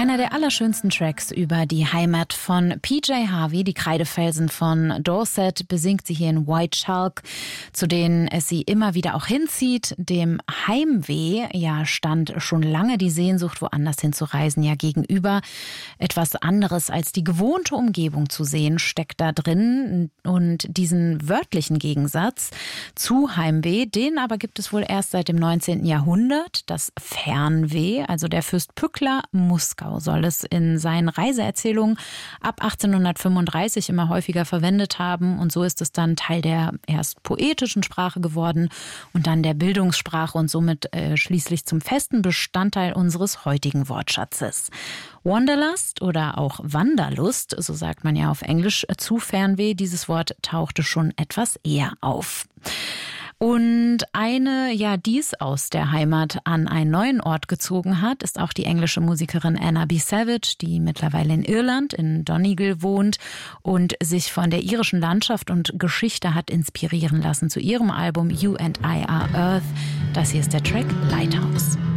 Einer der allerschönsten Tracks über die Heimat von PJ Harvey, die Kreidefelsen von Dorset, besingt sie hier in White Chalk, zu denen es sie immer wieder auch hinzieht. Dem Heimweh stand schon lange die Sehnsucht, woanders hinzureisen, gegenüber. Etwas anderes als die gewohnte Umgebung zu sehen, steckt da drin. Und diesen wörtlichen Gegensatz zu Heimweh, den aber gibt es wohl erst seit dem 19. Jahrhundert. Das Fernweh, also der Fürst Pückler Muskau, soll es in seinen Reiseerzählungen ab 1835 immer häufiger verwendet haben. Und so ist es dann Teil der erst poetischen Sprache geworden und dann der Bildungssprache und somit schließlich zum festen Bestandteil unseres heutigen Wortschatzes. Wanderlust oder auch Wanderlust, so sagt man ja auf Englisch zu Fernweh, dieses Wort tauchte schon etwas eher auf. Und eine, die es aus der Heimat an einen neuen Ort gezogen hat, ist auch die englische Musikerin Anna B. Savage, die mittlerweile in Irland, in Donegal wohnt und sich von der irischen Landschaft und Geschichte hat inspirieren lassen zu ihrem Album You and I Are Earth. Das hier ist der Track Lighthouse.